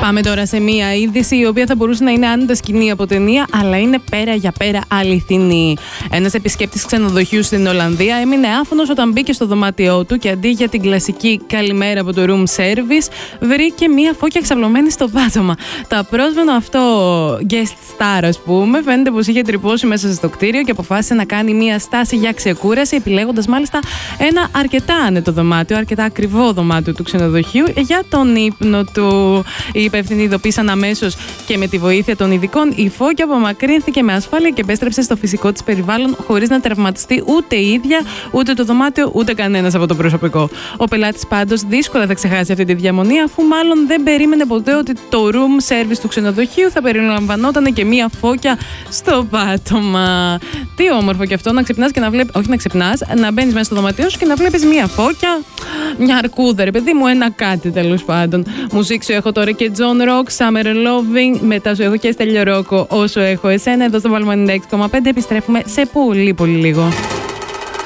Πάμε τώρα σε μία είδηση η οποία θα μπορούσε να είναι άνετα σκηνή από ταινία, αλλά είναι πέρα για πέρα αληθινή. Ένας επισκέπτης ξενοδοχείου στην Ολλανδία έμεινε άφωνος όταν μπήκε στο δωμάτιό του και αντί για την κλασική καλημέρα από το room service, βρήκε μία φώκια ξαπλωμένη στο πάτωμα. Το απρόσμενο αυτό guest star, ας πούμε, φαίνεται πως είχε τρυπώσει μέσα στο κτίριο και αποφάσισε να κάνει μία στάση για ξεκούραση, επιλέγοντας μάλιστα ένα αρκετά άνετο δωμάτιο, αρκετά ακριβό δωμάτιο του ξενοδοχείου για τον ύπνο του. Οι υπεύθυνοι ειδοποίησαν αμέσως και με τη βοήθεια των ειδικών η φώκια απομακρύνθηκε με ασφάλεια και επέστρεψε στο φυσικό της περιβάλλον χωρίς να τραυματιστεί ούτε η ίδια, ούτε το δωμάτιο, ούτε κανένας από το προσωπικό. Ο πελάτης πάντως δύσκολα θα ξεχάσει αυτή τη διαμονή, αφού μάλλον δεν περίμενε ποτέ ότι το room service του ξενοδοχείου θα περιλαμβανόταν και μία φώκια στο πάτωμα. Τι όμορφο και αυτό, να ξυπνάς και να βλέπεις, όχι να ξυπνάς, να μπαίνεις μέσα στο δωμάτιό σου και να βλέπεις μία φώκια, μια αρκούδα, ρε παιδί μου, ένα κάτι τέλος πάντων. Μουσική σου έχω τώρα και John Rock, Summer Loving, μετά σου έχω και Στέλιο Ρόκο, Όσο έχω εσένα, εδώ στο Βάλμα 96,5. Επιστρέφουμε σε πολύ πολύ λίγο.